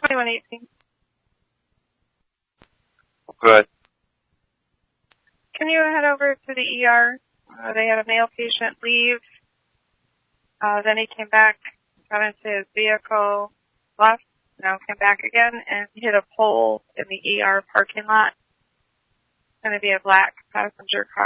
2118. Good. Can you head over to the ER? They had a male patient leave. Then he came back, got into his vehicle, left, now came back again, and hit a pole in the ER parking lot. It's going to be a black passenger car.